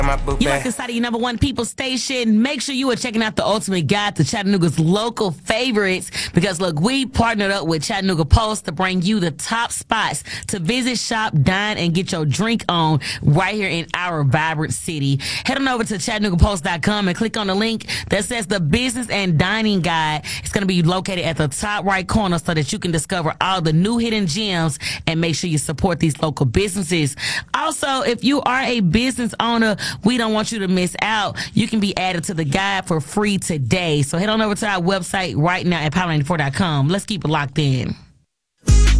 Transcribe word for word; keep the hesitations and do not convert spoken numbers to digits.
You like this side of your number one people station? Make sure you are checking out the ultimate guide to Chattanooga's local favorites, because look, we partnered up with Chattanooga Post to bring you the top spots to visit, shop, dine, and get your drink on right here in our vibrant city. Head on over to Chattanooga Post dot com and click on the link that says the business and dining guide. It's going to be located at the top right corner so that you can discover all the new hidden gems and make sure you support these local businesses. Also, if you are a business owner, we don't want you to miss out. You can be added to the guide for free today. So head on over to our website right now at power ninety-four dot com. Let's keep it locked in.